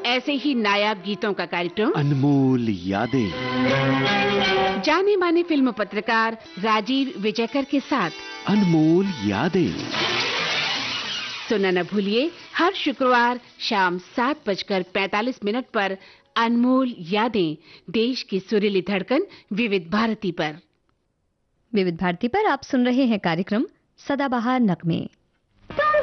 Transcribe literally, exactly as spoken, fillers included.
ऐसे ही नायाब गीतों का कार्यक्रम अनमोल यादें। जाने माने फिल्म पत्रकार राजीव विजयकर के साथ अनमोल यादें सुनना न भूलिए हर शुक्रवार शाम सात बजकर पैंतालीस मिनट पर अनमोल यादें, देश की सुरीली धड़कन विविध भारती पर। विविध भारती पर आप सुन रहे हैं कार्यक्रम सदाबहार नगमे।